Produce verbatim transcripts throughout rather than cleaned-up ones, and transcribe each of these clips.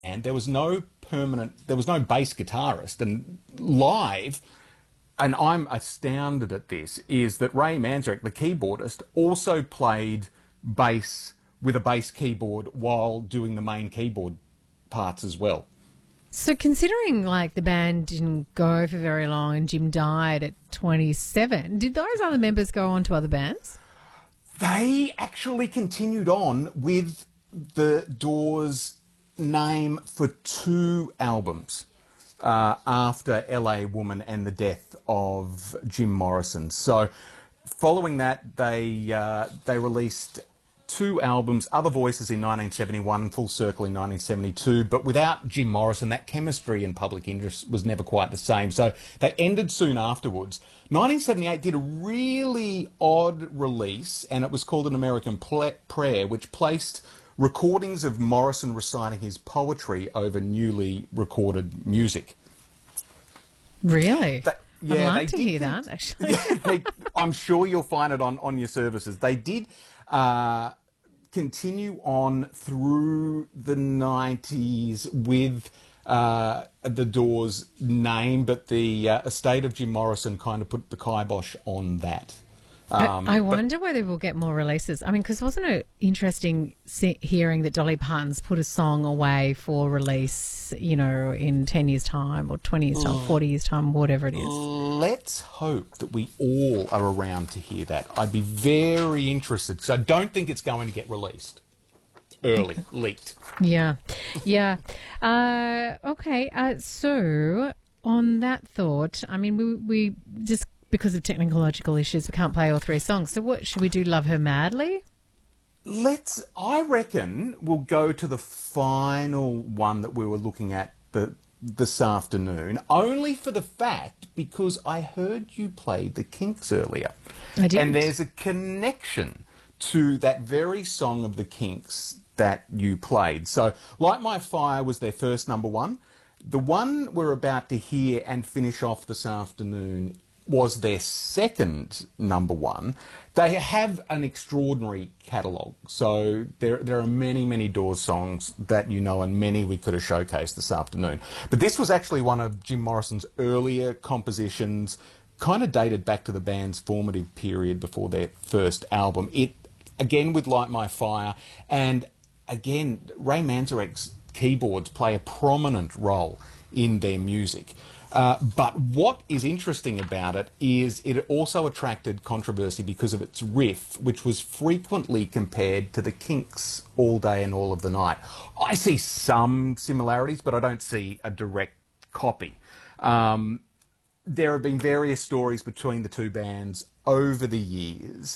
there was no permanent, there was no bass guitarist. And live, and I'm astounded at this, is that Ray Manzarek, the keyboardist, also played bass with a bass keyboard while doing the main keyboard parts as well. So considering like the band didn't go for very long and Jim died at twenty-seven, did those other members go on to other bands? They actually continued on with the Doors' name for two albums uh, after L A Woman and the death of Jim Morrison. So following that, they uh, they released two albums, Other Voices in nineteen seventy-one, Full Circle in nineteen seventy-two, but without Jim Morrison, that chemistry and public interest was never quite the same. So they ended soon afterwards. nineteen seventy-eight did a really odd release, and it was called An American Pla- Prayer, which placed recordings of Morrison reciting his poetry over newly recorded music. Really? That, I'd yeah, like they to did hear things- that, actually. Yeah, they, I'm sure you'll find it on, on your services. They did uh, continue on through the nineties with uh, the Doors' name, but the uh, estate of Jim Morrison kind of put the kibosh on that. Um, I, I but- wonder whether we'll get more releases. I mean, because wasn't it interesting se- hearing that Dolly Parton's put a song away for release, you know, in ten years' time or twenty years' time, forty years' time, whatever it is? Let's hope that we all are around to hear that. I'd be very interested, because I don't think it's going to get released early, leaked. Yeah, yeah. Uh, okay, uh, so on that thought, I mean, we, we just, because of technological issues, we can't play all three songs. So what, should we do Love Her Madly? Let's, I reckon we'll go to the final one that we were looking at the, this afternoon, only for the fact because I heard you play the Kinks earlier. I did. And there's a connection to that very song of the Kinks that you played. So, Light My Fire was their first number one. The one we're about to hear and finish off this afternoon was their second number one. They have an extraordinary catalogue. So there there are many, many Doors songs that you know, and many we could have showcased this afternoon. But this was actually one of Jim Morrison's earlier compositions, kind of dated back to the band's formative period before their first album. It, again, with Light My Fire, and again, Ray Manzarek's keyboards play a prominent role in their music. Uh, but what is interesting about it is it also attracted controversy because of its riff, which was frequently compared to the Kinks' All Day and All of the Night. I see some similarities, but I don't see a direct copy. Um, there have been various stories between the two bands over the years.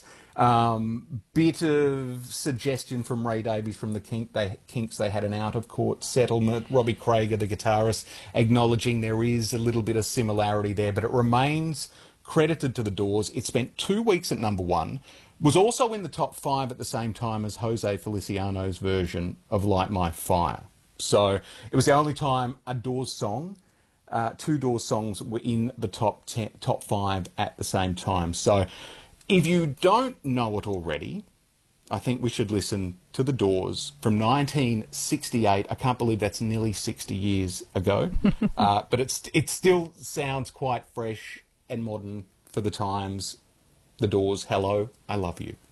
Um, bit of suggestion from Ray Davies from the Kink, they, Kinks, they had an out-of-court settlement. Robbie Krieger, the guitarist, acknowledging there is a little bit of similarity there, but it remains credited to the Doors. It spent two weeks at number one, was also in the top five at the same time as Jose Feliciano's version of Light My Fire. So it was the only time a Doors song, uh, two Doors songs were in the top ten, top five at the same time. So if you don't know it already, I think we should listen to The Doors from nineteen sixty-eight. I can't believe that's nearly sixty years ago. uh, but it's it still sounds quite fresh and modern for the times. The Doors, Hello, I Love You.